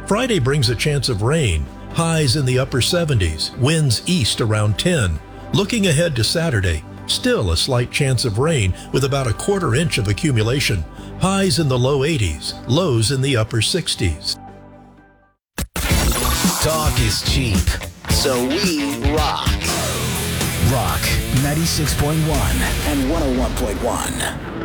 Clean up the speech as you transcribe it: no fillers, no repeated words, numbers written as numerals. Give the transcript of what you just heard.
Friday brings a chance of rain, highs in the upper 70s, winds east around 10. Looking ahead to Saturday, still a slight chance of rain with about a quarter inch of accumulation, highs in the low 80s, lows in the upper 60s. Talk is cheap, so we rock. Rock 96.1 and 101.1.